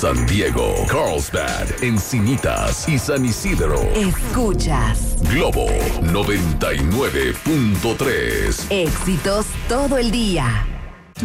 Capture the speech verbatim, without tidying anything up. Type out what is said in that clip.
San Diego, Carlsbad, Encinitas y San Isidro. Escuchas Globo noventa y nueve punto tres. Éxitos todo el día.